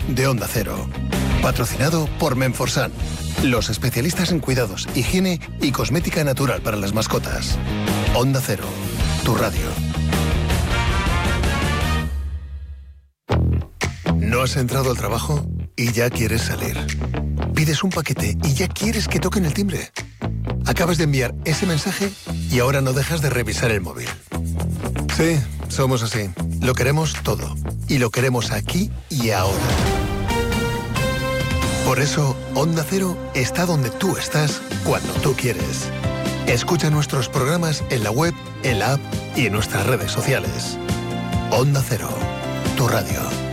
de Onda Cero. Patrocinado por Menforsan, los especialistas en cuidados, higiene y cosmética natural para las mascotas. Onda Cero, tu radio. ¿No has entrado al trabajo y ya quieres salir? ¿Pides un paquete y ya quieres que toquen el timbre? Acabas de enviar ese mensaje y ahora no dejas de revisar el móvil. Sí, somos así. Lo queremos todo. Y lo queremos aquí y ahora. Por eso, Onda Cero está donde tú estás cuando tú quieres. Escucha nuestros programas en la web, en la app y en nuestras redes sociales. Onda Cero, tu radio.